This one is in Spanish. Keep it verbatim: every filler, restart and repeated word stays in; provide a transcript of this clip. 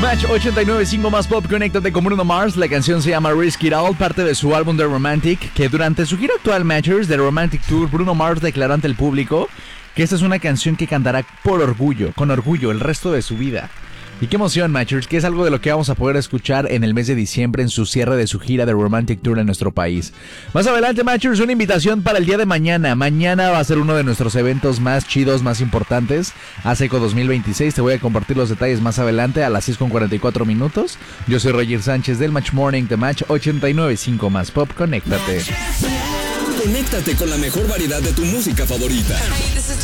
Match ochenta y nueve punto cinco más pop, conéctate con Bruno Mars. La canción se llama Risk It All, parte de su álbum The Romantic, que durante su gira actual Matchers, The Romantic Tour, Bruno Mars declaró ante el público que esta es una canción que cantará por orgullo, con orgullo, el resto de su vida. Y qué emoción, Matchers, que es algo de lo que vamos a poder escuchar en el mes de diciembre en su cierre de su gira de Romantic Tour en nuestro país. Más adelante, Matchers, una invitación para el día de mañana. Mañana va a ser uno de nuestros eventos más chidos, más importantes, ASECO dos mil veintiséis. Te voy a compartir los detalles más adelante a las seis con cuarenta y cuatro minutos. Yo soy Roger Sánchez del Match Morning de Match ochenta y nueve punto cinco más pop. Conéctate. Conéctate con la mejor variedad de tu música favorita.